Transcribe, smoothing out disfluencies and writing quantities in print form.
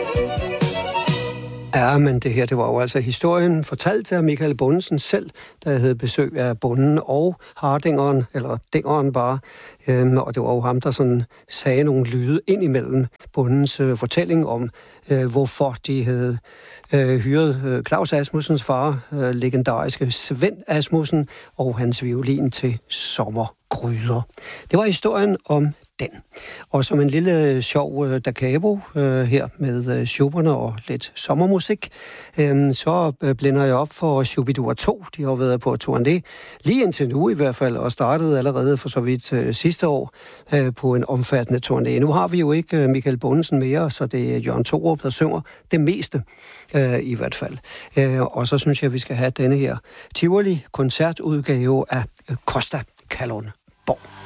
Ja, men det var jo altså historien fortalt af Michael Bundesen selv, der havde besøg af Bonden og Hardingeren, eller Dingeren bare. Og det var jo ham, der sådan sagde nogle lyde ind imellem Bundens fortælling om, hvorfor de havde hyret Claus Asmussens far, legendariske Svend Asmussen, og hans violin til Sommergryder. Det var historien om den. Og som en lille sjov da capo her med Schuberne og lidt sommermusik, så blænder jeg op for Shubidua 2. De har været på turné lige indtil nu i hvert fald, og startede allerede for så vidt sidste år på en omfattende turné. Nu har vi jo ikke Michael Bundesen mere, så det er Jørgen Thorup, der synger det meste i hvert fald. Og så synes jeg, at vi skal have denne her Tivoli koncertudgave af Costa Kalundborg.